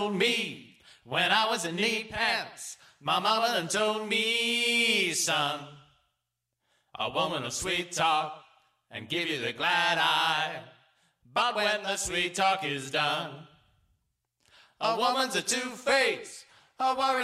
me when I was in knee pants. My mama done told me, son, a woman will sweet talk and give you the glad eye. But when the sweet talk is done, a woman's a two-face, a worry